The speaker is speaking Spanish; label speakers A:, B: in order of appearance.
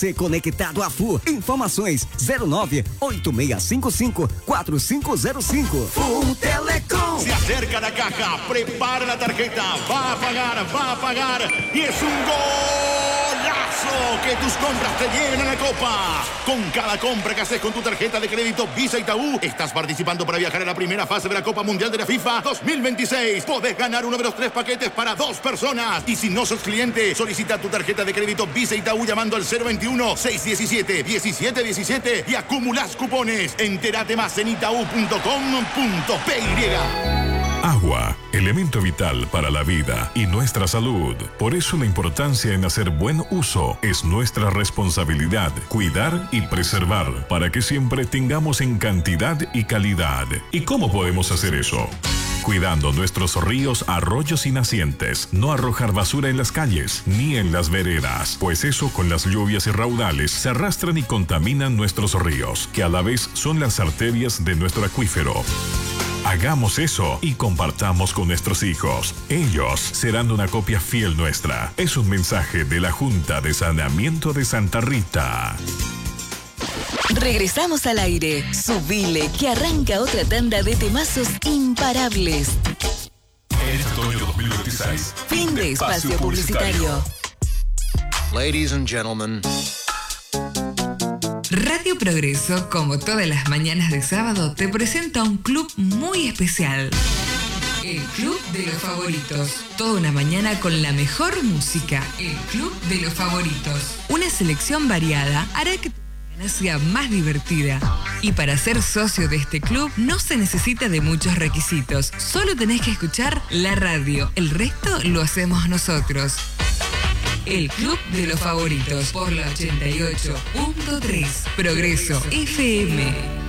A: Ser conectado a FU. Informações 09-8655-4505. FU Telecom.
B: Se acerca la caja, prepara la tarjeta, va a pagar, y es un golazo que tus compras te lleven a la copa. Con cada compra que haces con tu tarjeta de crédito Visa Itaú, estás participando para viajar a la primera fase de la Copa Mundial de la FIFA 2026. Podés ganar uno de los 3 paquetes para 2 personas. Y si no sos cliente, solicita tu tarjeta de crédito Visa Itaú llamando al 021-617-1717 y acumulás cupones. Entérate más en itaú.com.py.
C: Agua, elemento vital para la vida y nuestra salud. Por eso la importancia en hacer buen uso es nuestra responsabilidad, cuidar y preservar para que siempre tengamos en cantidad y calidad. ¿Y cómo podemos hacer eso? Cuidando nuestros ríos, arroyos y nacientes, no arrojar basura en las calles ni en las veredas, pues eso con las lluvias y raudales se arrastran y contaminan nuestros ríos, que a la vez son las arterias de nuestro acuífero. Hagamos eso y compartamos con nuestros hijos. Ellos serán una copia fiel nuestra. Es un mensaje de la Junta de Saneamiento de Santa Rita.
D: Regresamos al aire. Subile, que arranca otra tanda de temazos imparables.
C: En este otoño 2026.
D: Fin de espacio publicitario.
E: Ladies and gentlemen.
F: Radio Progreso, como todas las mañanas de sábado, te presenta un club muy especial. El Club de los Favoritos. Toda una mañana con la mejor música. El Club de los Favoritos. Una selección variada hará que tu mañana sea más divertida. Y para ser socio de este club no se necesita de muchos requisitos. Solo tenés que escuchar la radio. El resto lo hacemos nosotros. El Club de los Favoritos por la 88.3 Progreso FM.